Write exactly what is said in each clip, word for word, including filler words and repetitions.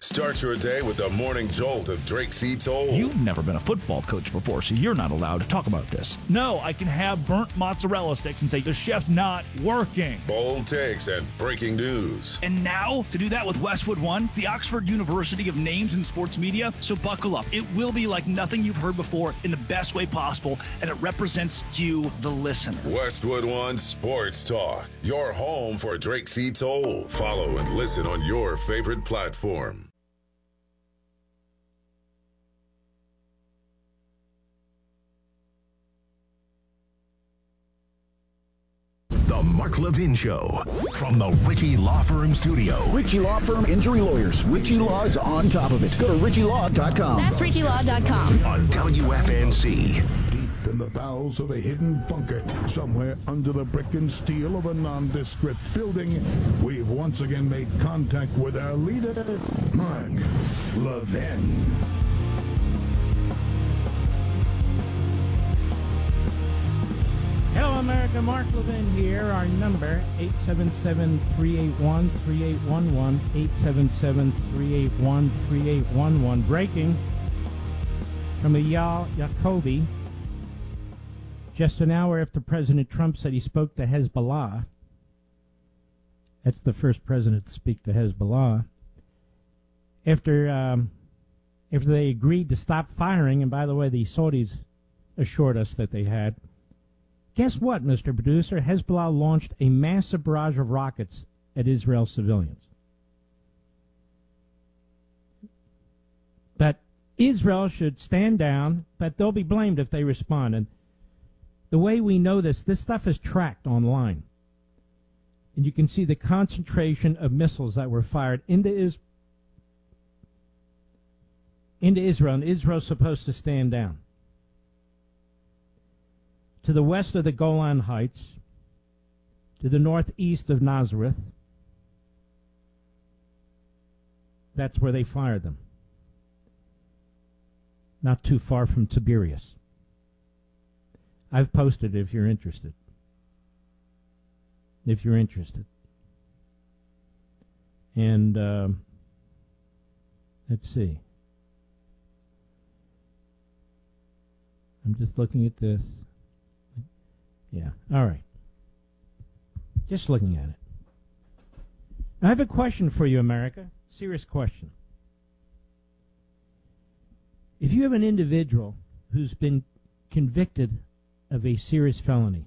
Start your day with the morning jolt of Drake C. Toll. You've never been a football coach before, so you're not allowed to talk about this. No, I can have burnt mozzarella sticks and say the chef's not working. Bold takes and breaking news. And now, to do that with Westwood One, the Oxford University of Names in Sports Media. So buckle up. It will be like nothing you've heard before in the best way possible, and it represents you, the listener. Westwood One Sports Talk, your home for Drake C. Toll. Follow and listen on your favorite platform. The Mark Levin Show from the Ritchie Law Firm studio. Ritchie Law Firm Injury Lawyers. Ritchie Law's on top of it. Go to ritchie law dot com. That's ritchie law dot com. On W F N C. Deep in the bowels of a hidden bunker, somewhere under the brick and steel of a nondescript building, we've once again made contact with our leader, Mark Levin. Hello, America. Mark Levin here. Our number, eight seven seven, three eight one, three eight one one, eight seven seven, three eight one, three eight one one. Breaking from Eyal Yacobi. Just an hour after President Trump said he spoke to Hezbollah. That's the first president to speak to Hezbollah. After, um, after they agreed to stop firing, and by the way, the Saudis assured us that they had. Guess what, Mister Producer? Hezbollah launched a massive barrage of rockets at Israel civilians. But Israel should stand down, but they'll be blamed if they respond. And the way we know this, this stuff is tracked online. And you can see the concentration of missiles that were fired into, Is- into Israel, and Israel's supposed to stand down. To the west of the Golan Heights, to the northeast of Nazareth. That's where they fired them. Not too far from Tiberias. I've posted if you're interested. If you're interested. And, um, let's see. I'm just looking at this. Yeah, all right. Just looking at it. Now, I have a question for you, America. Serious question. If you have an individual who's been convicted of a serious felony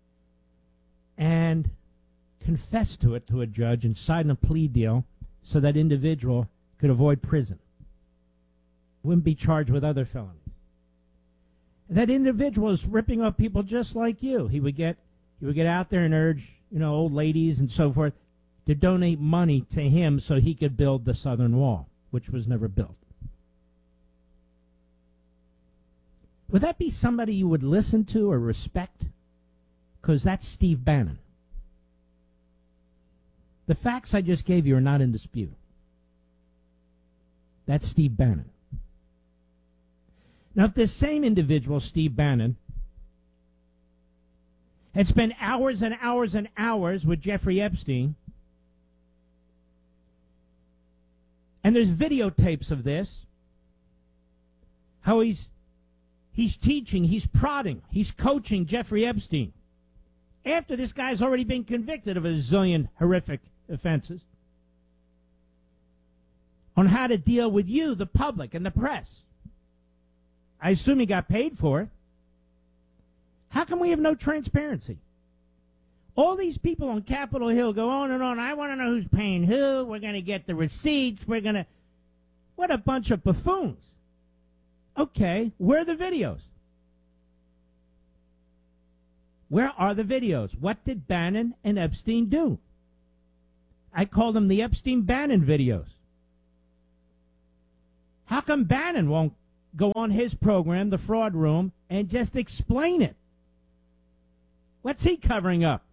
and confessed to it to a judge and signed a plea deal so that individual could avoid prison, wouldn't be charged with other felonies. That individual is ripping up people just like you. He would get he would get out there and urge, you know, old ladies and so forth to donate money to him so he could build the Southern Wall, which was never built. Would that be somebody you would listen to or respect? Because that's Steve Bannon. The facts I just gave you are not in dispute. That's Steve Bannon. Now, if this same individual, Steve Bannon, had spent hours and hours and hours with Jeffrey Epstein, and there's videotapes of this, how he's he's teaching, he's prodding, he's coaching Jeffrey Epstein, after this guy's already been convicted of a zillion horrific offenses, on how to deal with you, the public, and the press. I assume he got paid for it. How come we have no transparency? All these people on Capitol Hill go on and on. I want to know who's paying who. We're going to get the receipts. We're going to... What a bunch of buffoons. Okay, where are the videos? Where are the videos? What did Bannon and Epstein do? I call them the Epstein-Bannon videos. How come Bannon won't go on his program, The Fraud Room, and just explain it? What's he covering up?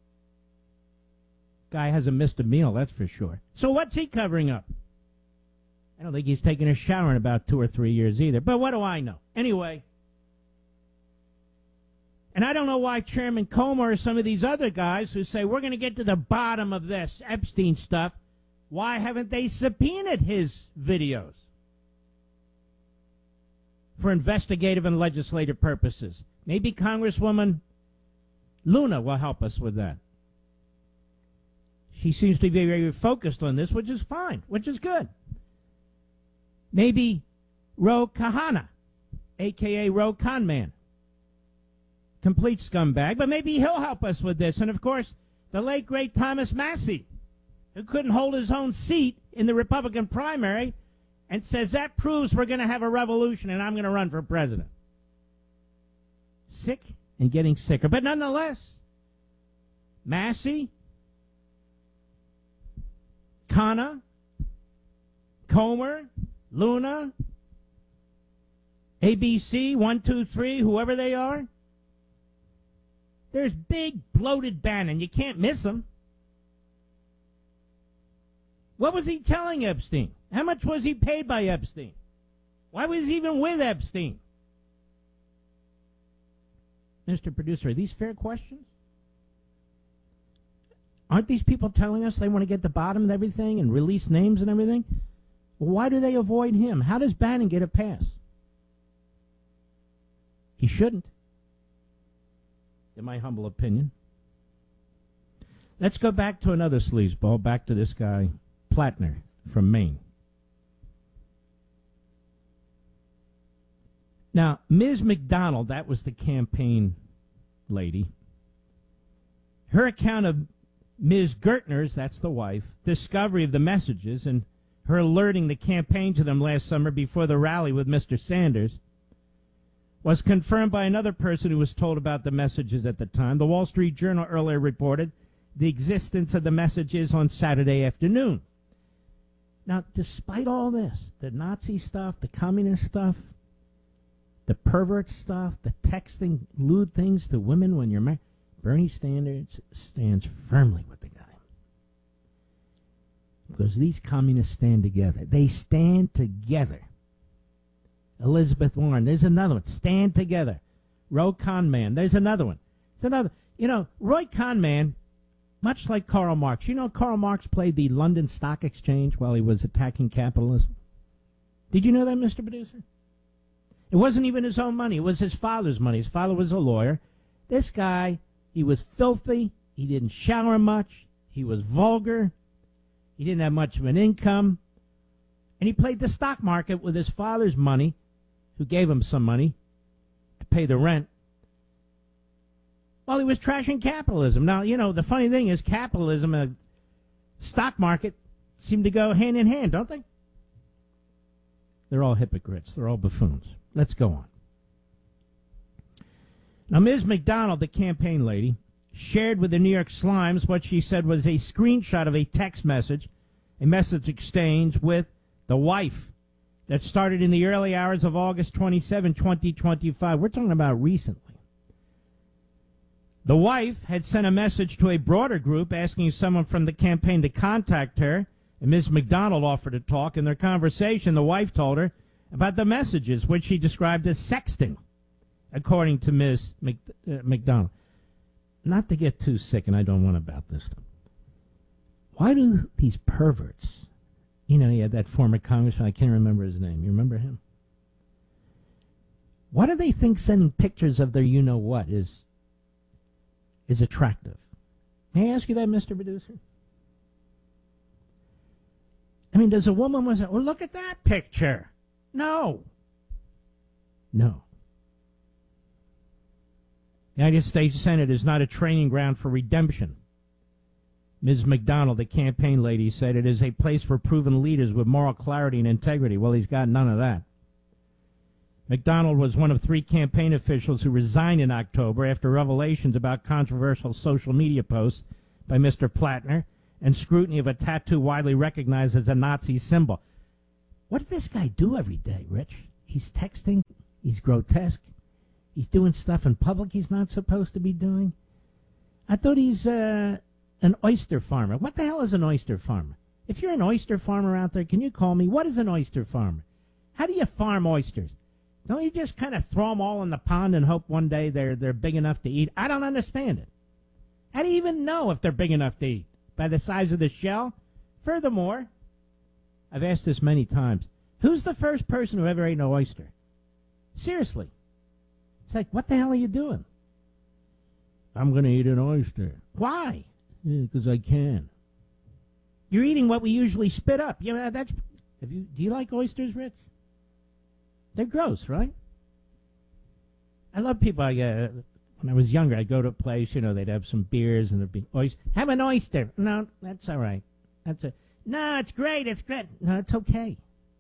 Guy hasn't missed a meal, that's for sure. So what's he covering up? I don't think he's taken a shower in about two or three years either. But what do I know? Anyway, and I don't know why Chairman Comer or some of these other guys who say we're going to get to the bottom of this Epstein stuff Why haven't they subpoenaed his videos for investigative and legislative purposes? Maybe Congresswoman Luna will help us with that. She seems to be very focused on this, which is fine, which is good. Maybe Ro Kahana, a k a. Ro Conman. Complete scumbag, but maybe he'll help us with this. And, of course, the late, great Thomas Massie, who couldn't hold his own seat in the Republican primary and says that proves we're going to have a revolution and I'm going to run for president. Sick and getting sicker. But nonetheless, Massie, Khanna, Comer, Luna, A B C, one, two, three, whoever they are, there's big, bloated Bannon. You can't miss him. What was he telling Epstein? How much was he paid by Epstein? Why was he even with Epstein? Mister Producer, are these fair questions? Aren't these people telling us they want to get to the bottom of everything and release names and everything? Well, why do they avoid him? How does Bannon get a pass? He shouldn't, in my humble opinion. Let's go back to another sleazeball, back to this guy, Plattner from Maine. Now, Miz McDonald, that was the campaign lady. Her account of Miz Gertner's, that's the wife, discovery of the messages and her alerting the campaign to them last summer before the rally with Mister Sanders was confirmed by another person who was told about the messages at the time. The Wall Street Journal earlier reported the existence of the messages on Saturday afternoon. Now, despite all this, the Nazi stuff, the communist stuff, the pervert stuff, the texting lewd things to women when you're married, Bernie Sanders stands firmly with the guy. Because these communists stand together. They stand together. Elizabeth Warren, there's another one. Stand together. Ro Conman, there's another one. It's another. You know, Roy Conman, much like Karl Marx. You know, Karl Marx played the London Stock Exchange while he was attacking capitalism. Did you know that, Mister Producer? It wasn't even his own money. It was his father's money. His father was a lawyer. This guy, he was filthy. He didn't shower much. He was vulgar. He didn't have much of an income. And he played the stock market with his father's money, who gave him some money to pay the rent, while he was trashing capitalism. Now, you know, the funny thing is capitalism and the stock market seem to go hand in hand, don't they? They're all hypocrites. They're all buffoons. Let's go on. Now, Miz McDonald, the campaign lady, shared with the New York Slimes what she said was a screenshot of a text message, a message exchange with the wife that started in the early hours of August twenty-seventh, twenty twenty-five. We're talking about recently. The wife had sent a message to a broader group asking someone from the campaign to contact her, and Miz McDonald offered to talk. In their conversation, the wife told her about the messages, which she described as sexting, according to Miz Mc, uh, McDonald. Not to get too sick, and I don't want about this stuff. Why do these perverts, you know, he had that former congressman, I can't remember his name. You remember him? Why do they think sending pictures of their you-know-what is is attractive? May I ask you that, Mister Producer? I mean, does a woman want to say, well, look at that picture? No. No. The United States Senate is not a training ground for redemption. Miz McDonald, the campaign lady, said it is a place for proven leaders with moral clarity and integrity. Well, he's got none of that. McDonald was one of three campaign officials who resigned in October after revelations about controversial social media posts by Mister Plattner and scrutiny of a tattoo widely recognized as a Nazi symbol. What did this guy do every day, Rich? He's texting. He's grotesque. He's doing stuff in public he's not supposed to be doing. I thought he's uh, an oyster farmer. What the hell is an oyster farmer? If you're an oyster farmer out there, can you call me? What is an oyster farmer? How do you farm oysters? Don't you just kind of throw them all in the pond and hope one day they're they're big enough to eat? I don't understand it. How do you even know if they're big enough to eat? By the size of the shell? Furthermore, I've asked this many times, who's the first person who ever ate an oyster? Seriously. It's like, what the hell are you doing? I'm going to eat an oyster. Why? Because I can. You're eating what we usually spit up. Yeah, that's. Have you? Do you like oysters, Rich? They're gross, right? I love people. I, uh, when I was younger, I'd go to a place, you know, they'd have some beers and there'd be oyster. Have an oyster. No, that's all right. That's a. No, it's great. It's great. No, it's okay.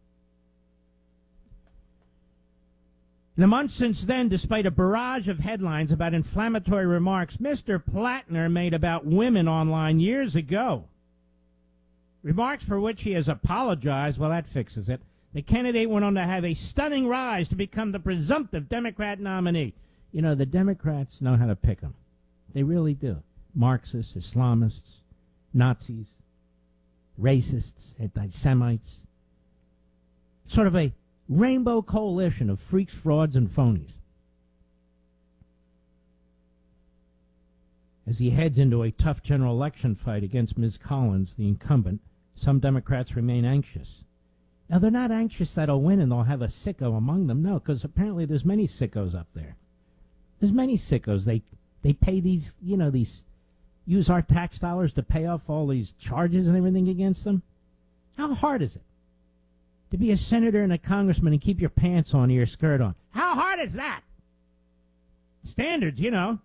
In the months since then, despite a barrage of headlines about inflammatory remarks Mister Plattner made about women online years ago, remarks for which he has apologized, well, that fixes it. The candidate went on to have a stunning rise to become the presumptive Democrat nominee. You know, the Democrats know how to pick them. They really do. Marxists, Islamists, Nazis, racists, anti-Semites. Sort of a rainbow coalition of freaks, frauds, and phonies. As he heads into a tough general election fight against Miz Collins, the incumbent, some Democrats remain anxious. Now, they're not anxious that he'll win and they'll have a sicko among them. No, because apparently there's many sickos up there. There's many sickos. They they pay these, you know, these, use our tax dollars to pay off all these charges and everything against them. How hard is it to be a senator and a congressman and keep your pants on or your skirt on? How hard is that? Standards, you know.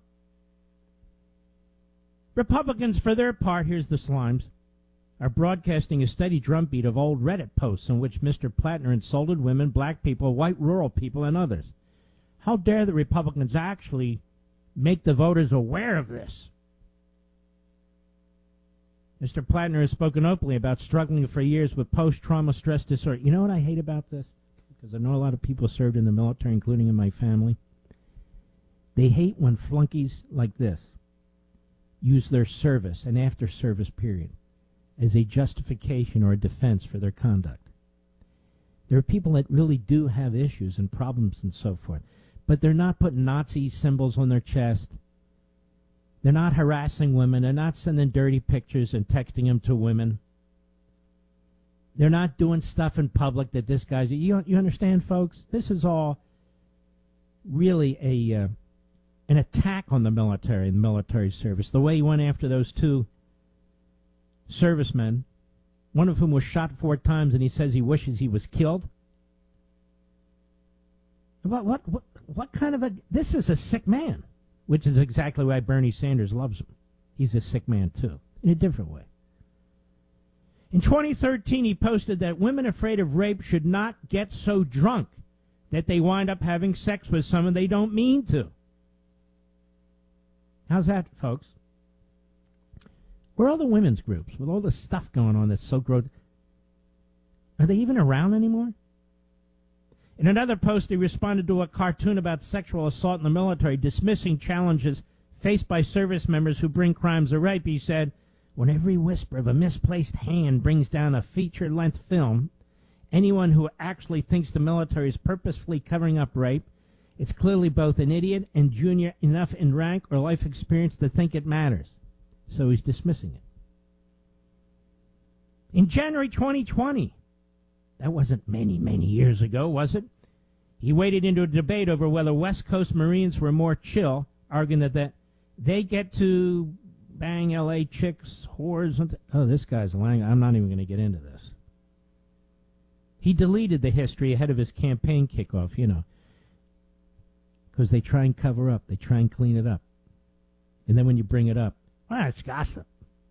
Republicans, for their part, here's the slimes, are broadcasting a steady drumbeat of old Reddit posts in which Mister Plattner insulted women, black people, white rural people, and others. How dare the Republicans actually make the voters aware of this? Mister Plattner has spoken openly about struggling for years with post-trauma stress disorder. You know what I hate about this? Because I know a lot of people served in the military, including in my family. They hate when flunkies like this use their service and after-service period as a justification or a defense for their conduct. There are people that really do have issues and problems and so forth, but they're not putting Nazi symbols on their chest. They're not harassing women. They're not sending dirty pictures and texting them to women. They're not doing stuff in public that this guy's... You, you understand, folks? This is all really a uh, an attack on the military and the military service. The way he went after those two servicemen, one of whom was shot four times, and he says he wishes he was killed. What, what, what, what kind of a... This is a sick man. Which is exactly why Bernie Sanders loves him. He's a sick man, too, in a different way. In twenty thirteen, he posted that women afraid of rape should not get so drunk that they wind up having sex with someone they don't mean to. How's that, folks? Where are all the women's groups with all this stuff going on that's so gross? Are they even around anymore? In another post, he responded to a cartoon about sexual assault in the military, dismissing challenges faced by service members who bring crimes of rape. He said, when every whisper of a misplaced hand brings down a feature-length film, anyone who actually thinks the military is purposefully covering up rape, it's clearly both an idiot and junior enough in rank or life experience to think it matters. So he's dismissing it. In January twenty twenty, that wasn't many, many years ago, was it? He waded into a debate over whether West Coast Marines were more chill, arguing that, that they get to bang L A chicks, whores. And oh, this guy's lying. I'm not even going to get into this. He deleted the history ahead of his campaign kickoff, you know, because they try and cover up. They try and clean it up. And then when you bring it up, well, it's gossip.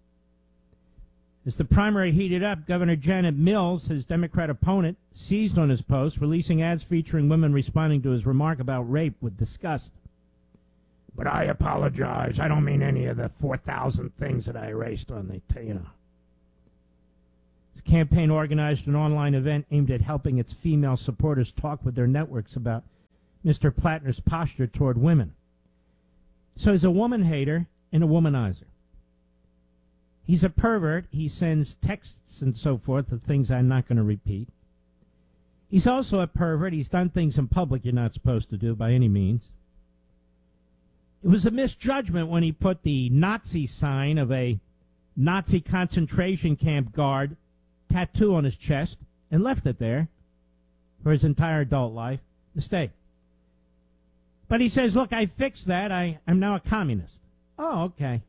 As the primary heated up, Governor Janet Mills, his Democrat opponent, seized on his post, releasing ads featuring women responding to his remark about rape with disgust. But I apologize. I don't mean any of the four thousand things that I erased on the, t- you know. His campaign organized an online event aimed at helping its female supporters talk with their networks about Mister Plattner's posture toward women. So he's a woman hater and a womanizer. He's a pervert. He sends texts and so forth of things I'm not going to repeat. He's also a pervert. He's done things in public you're not supposed to do by any means. It was a misjudgment when he put the Nazi sign of a Nazi concentration camp guard tattoo on his chest and left it there for his entire adult life to stay. But he says, look, I fixed that. I, I'm now a communist. Oh, okay.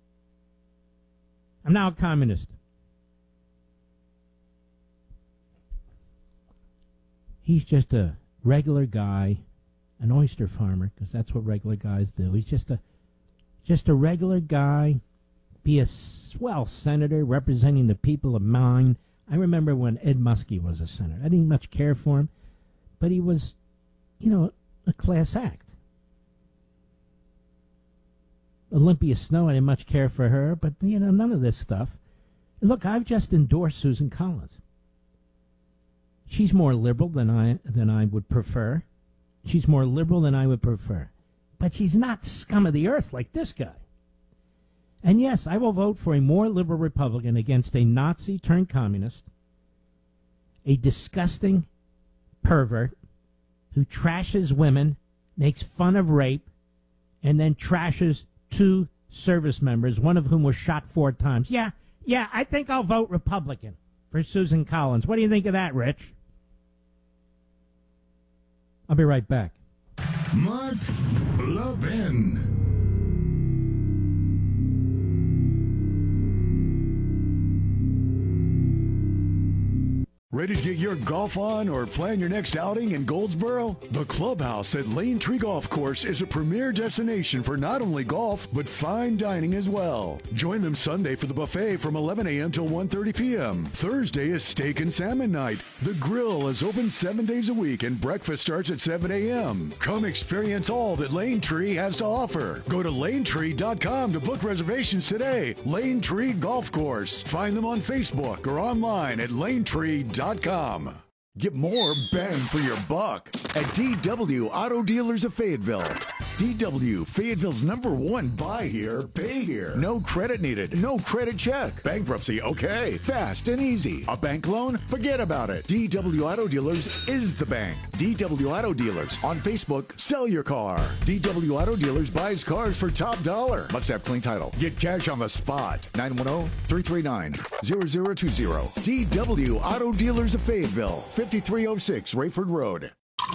I'm now a communist. He's just a regular guy, an oyster farmer, because that's what regular guys do. He's just a just a regular guy, be a swell senator representing the people of Maine. I remember when Ed Muskie was a senator. I didn't much care for him, but he was, you know, a class act. Olympia Snow, I didn't much care for her, but, you know, none of this stuff. Look, I've just endorsed Susan Collins. She's more liberal than I than I would prefer. She's more liberal than I would prefer. But she's not scum of the earth like this guy. And yes, I will vote for a more liberal Republican against a Nazi turned communist, a disgusting pervert who trashes women, makes fun of rape, and then trashes two service members, one of whom was shot four times. Yeah, yeah, I think I'll vote Republican for Susan Collins. What do you think of that, Rich? I'll be right back. Mark Levin. Ready to get your golf on or plan your next outing in Goldsboro? The Clubhouse at Lane Tree Golf Course is a premier destination for not only golf, but fine dining as well. Join them Sunday for the buffet from eleven a.m. till one thirty p.m. Thursday is steak and salmon night. The grill is open seven days a week and breakfast starts at seven a.m. Come experience all that Lane Tree has to offer. Go to lane tree dot com to book reservations today. Lane Tree Golf Course. Find them on Facebook or online at lane tree dot com. Get more bang for your buck at D W Auto Dealers of Fayetteville. D W, Fayetteville's number one buy here, pay here. No credit needed, no credit check. Bankruptcy, okay. Fast and easy. A bank loan? Forget about it. D W Auto Dealers is the bank. D W Auto Dealers. On Facebook, sell your car. D W Auto Dealers buys cars for top dollar. Must have clean title. Get cash on the spot. nine one zero, three three nine, zero zero two zero. D W Auto Dealers of Fayetteville. fifty-three oh six Rayford Road.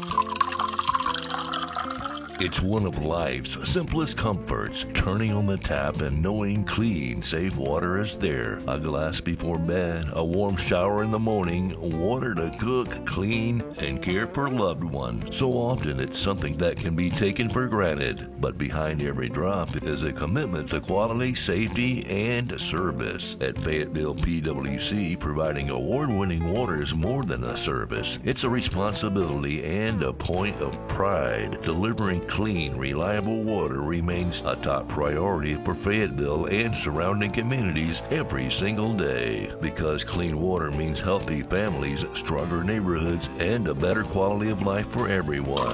It's one of life's simplest comforts, turning on the tap and knowing clean, safe water is there. A glass before bed, a warm shower in the morning, water to cook, clean, and care for a loved one. So often it's something that can be taken for granted, but behind every drop is a commitment to quality, safety, and service. At Fayetteville P W C, providing award-winning water is more than a service. It's a responsibility and a point of pride. Delivering clean, reliable water remains a top priority for Fayetteville and surrounding communities every single day. Because clean water means healthy families, stronger neighborhoods, and a better quality of life for everyone.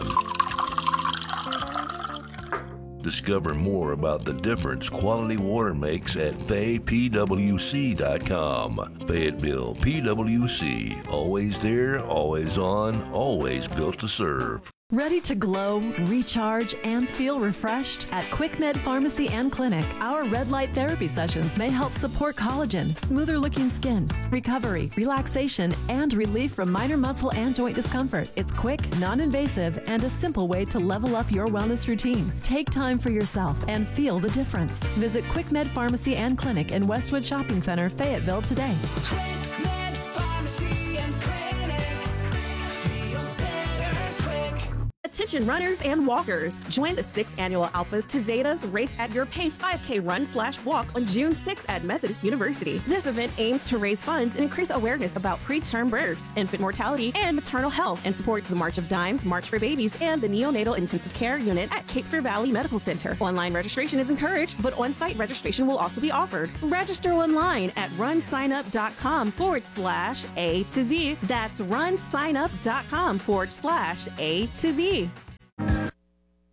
Discover more about the difference quality water makes at fay p w c dot com. Fayetteville P W C. Always there, always on, always built to serve. Ready to glow, recharge, and feel refreshed? At QuickMed Pharmacy and Clinic, our red light therapy sessions may help support collagen, smoother looking skin, recovery, relaxation, and relief from minor muscle and joint discomfort. It's quick, non-invasive, and a simple way to level up your wellness routine. Take time for yourself and feel the difference. Visit QuickMed Pharmacy and Clinic in Westwood Shopping Center, Fayetteville today. QuickMed Pharmacy and Clinic. Feel better quick. Attention runners and walkers. Join the sixth annual Alphas to Zetas Race at Your Pace five K run slash walk on June sixth at Methodist University. This event aims to raise funds and increase awareness about preterm births, infant mortality, and maternal health, and supports the March of Dimes, March for Babies, and the Neonatal Intensive Care Unit at Cape Fear Valley Medical Center. Online registration is encouraged, but on-site registration will also be offered. Register online at runsignup.com forward slash A to Z. That's runsignup.com forward slash A to Z. A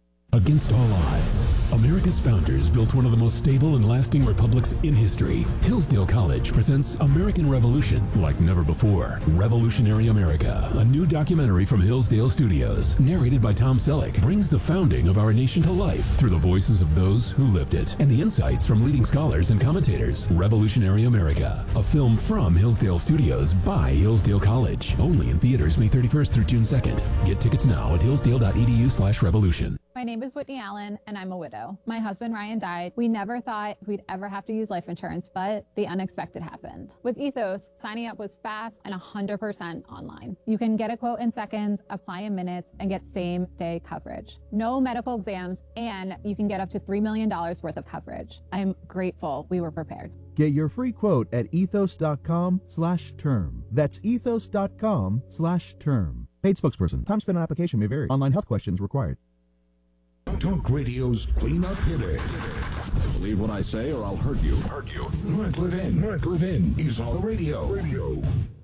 against all odds. America's founders built one of the most stable and lasting republics in history. Hillsdale College presents American Revolution like never before. Revolutionary America, a new documentary from Hillsdale Studios, narrated by Tom Selleck, brings the founding of our nation to life through the voices of those who lived it and the insights from leading scholars and commentators. Revolutionary America, a film from Hillsdale Studios by Hillsdale College. Only in theaters May thirty-first through June second. Get tickets now at hillsdale.edu slash revolution. My name is Whitney Allen, and I'm a widow. My husband, Ryan, died. We never thought we'd ever have to use life insurance, but the unexpected happened. With Ethos, signing up was fast and one hundred percent online. You can get a quote in seconds, apply in minutes, and get same-day coverage. No medical exams, and you can get up to three million dollars worth of coverage. I'm grateful we were prepared. Get your free quote at ethos.com slash term. That's ethos.com slash term. Paid spokesperson. Time spent on application may vary. Online health questions required. Talk Radio's cleanup hitter. Believe what I say or I'll hurt you. Hurt you. Mark Levin. Mark Levin is on the radio. Radio.